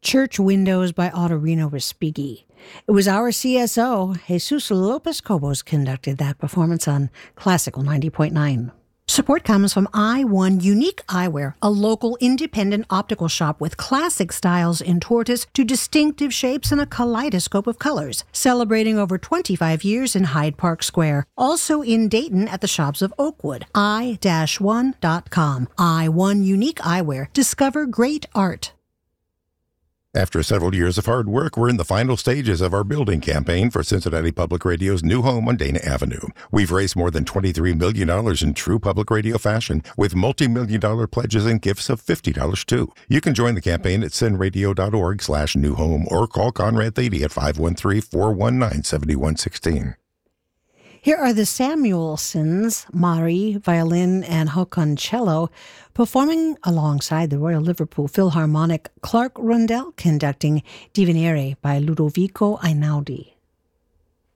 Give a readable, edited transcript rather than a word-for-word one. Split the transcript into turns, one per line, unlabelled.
Church Windows by Autorino Respighi. It was our CSO, Jesus Lopez Cobos, conducted that performance on Classical 90.9. Support comes from I1 Unique Eyewear, a local independent optical shop with classic styles in tortoise to distinctive shapes and a kaleidoscope of colors, celebrating over 25 years in Hyde Park Square. Also in Dayton at the shops of Oakwood. i-1.com. I1 Unique Eyewear. Discover great art.
After several years of hard work, we're in the final stages of our building campaign for Cincinnati Public Radio's new home on Dana Avenue. We've raised more than $23 million in true public radio fashion, with multi-million-dollar pledges and gifts of $50 too. You can join the campaign at cinradio.org/new home or call Conrad Thady at 513-419-7116.
Here are the Samuelsons, Mari, violin, and Håkon cello, performing alongside the Royal Liverpool Philharmonic, Clark Rundell conducting Divenire by Ludovico Einaudi.